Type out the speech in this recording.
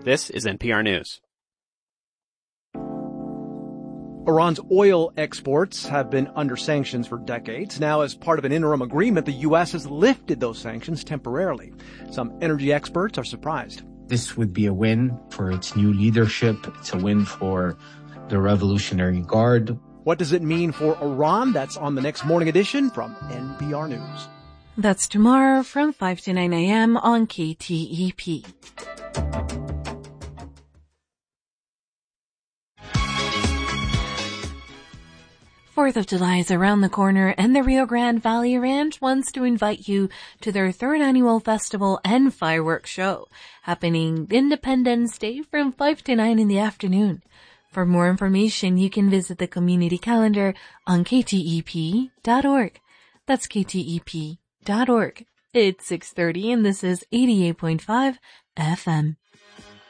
This is NPR News. Iran's oil exports have been under sanctions for decades. Now, as part of an interim agreement, the U.S. has lifted those sanctions temporarily. Some energy experts are surprised. This would be a win for its new leadership. It's a win for the Revolutionary Guard. What does it mean for Iran? That's on the next morning edition from NPR News. That's tomorrow from 5 to 9 a.m. on KTEP. Fourth of July is around the corner, and the Rio Grande Valley Ranch wants to invite you to their third annual festival and fireworks show, happening Independence Day from 5 to 9 in the afternoon. For more information, you can visit the community calendar on ktep.org. That's ktep.org. It's 6:30, and this is 88.5 FM.